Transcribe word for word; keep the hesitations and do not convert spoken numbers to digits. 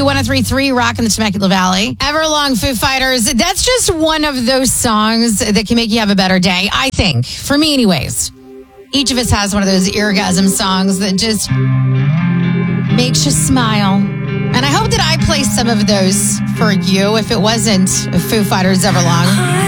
one oh three point three Rock in the Temecula Valley. Everlong, Foo Fighters. That's just one of those songs that can make you have a better day, I think. For me, anyways. Each of us has one of those eargasm songs that just makes you smile. And I hope that I play some of those for you if it wasn't Foo Fighters Everlong.